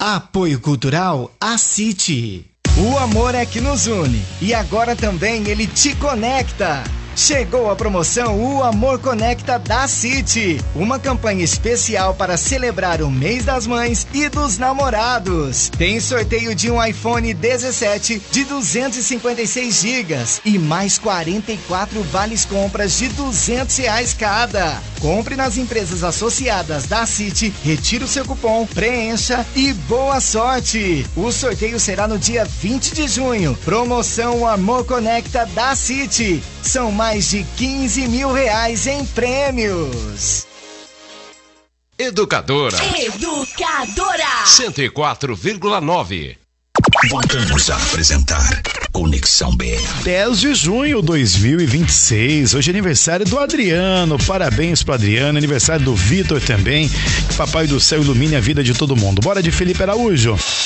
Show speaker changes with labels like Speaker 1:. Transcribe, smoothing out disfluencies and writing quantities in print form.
Speaker 1: Apoio Cultural ACIT. O amor é que nos une e agora também ele te conecta. Chegou a promoção O Amor Conecta da City, uma campanha especial para celebrar o mês das mães e dos namorados. Tem sorteio de um iPhone 17 de 256 GB e mais 44 vales compras de R$200 cada. Compre nas empresas associadas da City, retire o seu cupom, preencha e boa sorte. O sorteio será no dia 20 de junho. Promoção O Amor Conecta da City. São mais de R$15 mil em prêmios.
Speaker 2: Educadora 104,9.
Speaker 3: Voltamos a apresentar Conexão BR.
Speaker 4: 10 de junho de 2026. Hoje é aniversário do Adriano. Parabéns pro Adriano. Aniversário do Vitor também. Que Papai do Céu ilumine a vida de todo mundo. Bora de Felipe Araújo.